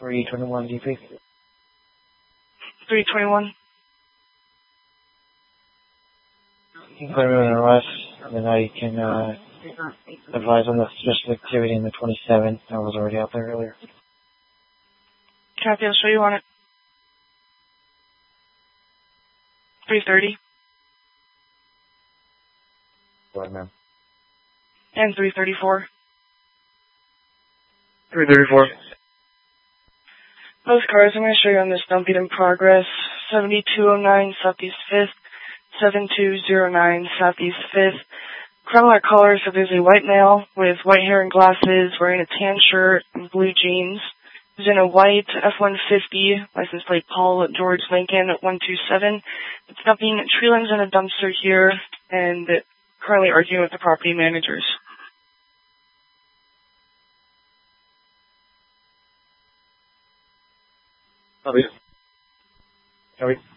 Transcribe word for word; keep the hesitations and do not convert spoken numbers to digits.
three twenty-one D P. three twenty-one. You can put him in an arrest, and then I can uh, advise on the suspicious activity in the twenty-seven. I was already out there earlier. Copy, I'll show you on it. three thirty. Go ahead, ma'am. And three thirty-four. three thirty-four. Both cars I'm going to show you on this dumping in progress. seventy-two oh nine Southeast fifth, seven two oh nine Southeast fifth. Criminal caller said there's a white male with white hair and glasses wearing a tan shirt and blue jeans. He's in a white F one fifty, license plate Paul George Lincoln one two seven. It's dumping tree limbs in a dumpster here and currently arguing with the property managers. Copy. Copy.